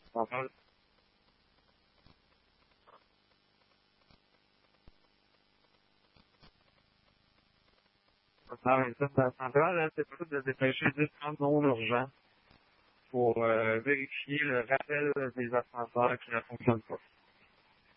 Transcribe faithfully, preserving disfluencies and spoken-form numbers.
Enfin, non, mais ça, ça centrale, là, c'est possible de dépêcher dix trente secondes urgents pour euh, vérifier le rappel des ascenseurs qui ne fonctionnent pas.